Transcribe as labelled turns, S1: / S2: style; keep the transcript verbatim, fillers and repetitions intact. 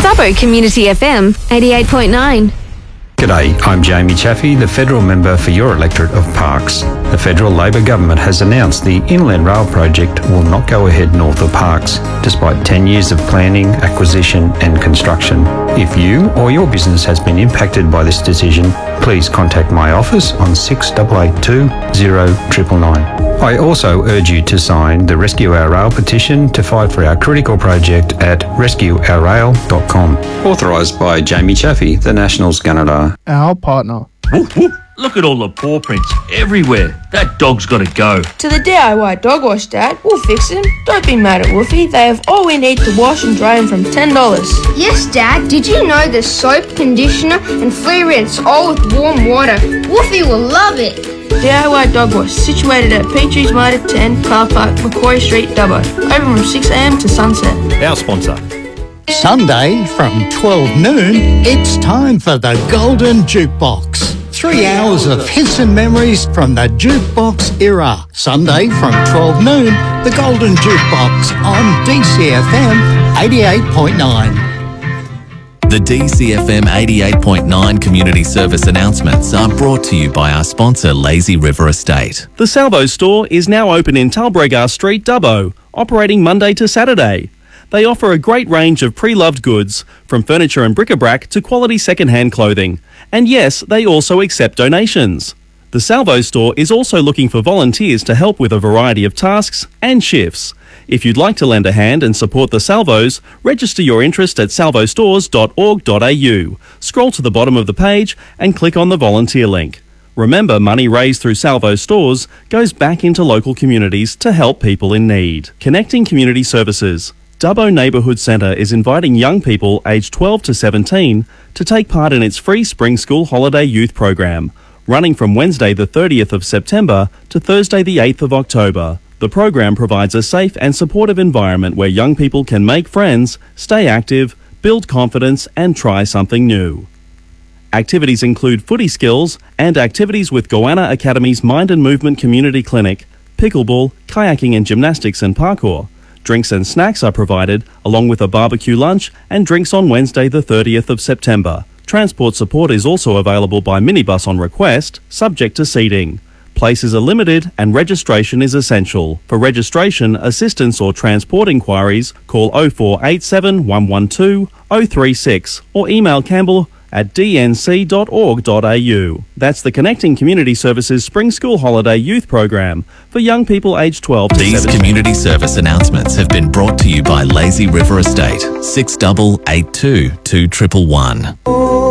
S1: Dubbo Community F M eighty-eight point nine.
S2: G'day, I'm Jamie Chaffey, the federal member for your electorate of Parkes. The federal Labor government has announced the Inland Rail project will not go ahead north of Parkes, despite ten years of planning, acquisition and construction. If you or your business has been impacted by this decision, please contact my office on six eight eight two, zero nine nine nine. I also urge you to sign the Rescue Our Rail petition to fight for our critical project at rescue our rail dot com. Authorised by Jamie Chaffey, the Nationals Gunnedah.
S3: Our partner.
S4: Woof, woof. Look at all the paw prints everywhere. That dog's got to go.
S5: To the D I Y dog wash, Dad. We'll fix him. Don't be mad at Wolfie. They have all we need to wash and dry him from ten dollars.
S6: Yes, Dad. Did you know there's soap, conditioner and flea rinse all with warm water? Wolfie will love it.
S5: D I Y Dog Wash, situated at Petries Motor ten, Car Park, Macquarie Street, Dubbo. Open from six a m to sunset.
S4: Our sponsor.
S7: Sunday from twelve noon, it's time for the Golden Jukebox. Three hours of hits and memories from the jukebox era. Sunday from twelve noon, the Golden Jukebox on D C F M eighty-eight point nine.
S8: The D C F M eighty-eight point nine community service announcements are brought to you by our sponsor, Lazy River Estate.
S9: The Salvo store is now open in Talbragar Street, Dubbo, operating Monday to Saturday. They offer a great range of pre-loved goods, from furniture and bric-a-brac to quality second-hand clothing. And yes, they also accept donations. The Salvo store is also looking for volunteers to help with a variety of tasks and shifts. If you'd like to lend a hand and support the Salvos, register your interest at salvo stores dot org dot a u. Scroll to the bottom of the page and click on the volunteer link. Remember, money raised through Salvo stores goes back into local communities to help people in need. Connecting Community Services. Dubbo Neighbourhood Centre is inviting young people aged twelve to seventeen to take part in its free Spring School Holiday Youth Program, running from Wednesday the thirtieth of September to Thursday the eighth of October. The program provides a safe and supportive environment where young people can make friends, stay active, build confidence and try something new. Activities include footy skills and activities with Goanna Academy's Mind and Movement Community Clinic, pickleball, kayaking and gymnastics and parkour. Drinks and snacks are provided, along with a barbecue lunch and drinks on Wednesday the thirtieth of September. Transport support is also available by minibus on request, subject to seating. Places are limited and registration is essential. For registration, assistance or transport inquiries, call oh four eight seven, one one two, oh three six or email campbell at d n c dot org dot a u. That's the Connecting Community Services Spring School Holiday Youth Program for young people aged twelve to
S8: These
S9: seventeen.
S8: community service announcements have been brought to you by Lazy River Estate. six eight eight two, two one one one.